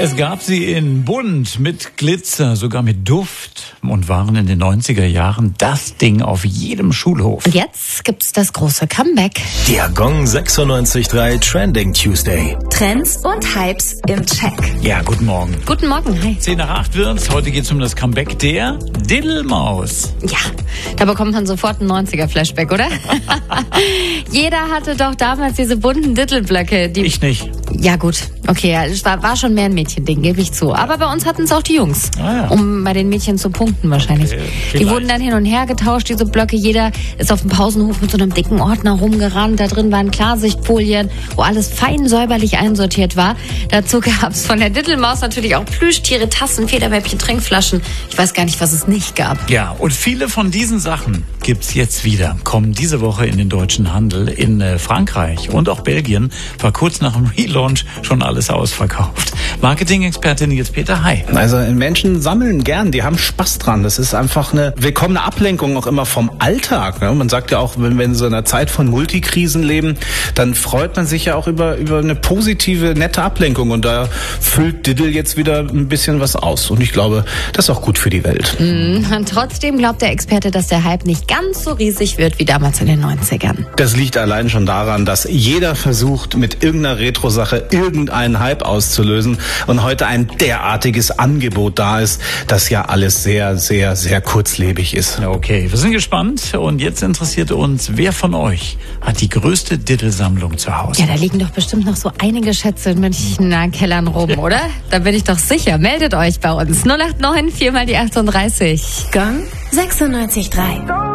Es gab sie in bunt, mit Glitzer, sogar mit Duft und waren in den 90er Jahren das Ding auf jedem Schulhof. Und jetzt gibt's das große Comeback. Der Gong 96.3 Trending Tuesday. Trends und Hypes im Check. Ja, guten Morgen. Guten Morgen, hi. 10 nach 8 wird's. Heute geht's um das Comeback der Diddlemaus. Ja, da bekommt man sofort einen 90er-Flashback, oder? Jeder hatte doch damals diese bunten Diddleblöcke. Ich nicht. Ja gut, okay, ja, es war schon mehr ein Mädchending, gebe ich zu. Aber bei uns hatten es auch die Jungs, ja. Um bei den Mädchen zu punkten wahrscheinlich. Okay, die wurden dann hin und her getauscht, diese Blöcke. Jeder ist auf dem Pausenhof mit so einem dicken Ordner rumgerannt. Da drin waren Klarsichtfolien, wo alles fein säuberlich einsortiert war. Dazu gab es von der Diddlemaus natürlich auch Plüschtiere, Tassen, Federmäppchen, Trinkflaschen. Ich weiß gar nicht, was es nicht gab. Ja, und viele von diesen Sachen gibt's jetzt wieder. Kommen diese Woche in den deutschen Handel. In Frankreich und auch Belgien war kurz nach dem Relaunch schon alles ausverkauft. Marketing-Expertin Nils Peter, hi. Also Menschen sammeln gern, die haben Spaß dran. Das ist einfach eine willkommene Ablenkung auch immer vom Alltag. Ne? Man sagt ja auch, wenn wir in so einer Zeit von Multikrisen leben, dann freut man sich ja auch über eine positive, nette Ablenkung. Und da füllt Diddle jetzt wieder ein bisschen was aus. Und ich glaube, das ist auch gut für die Welt. Und trotzdem glaubt der Experte, dass der Hype nicht ganz so riesig wird wie damals in den 90ern. Das liegt allein schon daran, dass jeder versucht, mit irgendeiner Retro-Sache irgendeinen Hype auszulösen und heute ein derartiges Angebot da ist, das ja alles sehr, sehr, sehr kurzlebig ist. Okay, wir sind gespannt und jetzt interessiert uns, wer von euch hat die größte Diddle-Sammlung zu Hause? Ja, da liegen doch bestimmt noch so einige Schätze in Münchner Kellern rum, oder? Da bin ich doch sicher. Meldet euch bei uns. 089 4 mal die 38. Gong 96.3.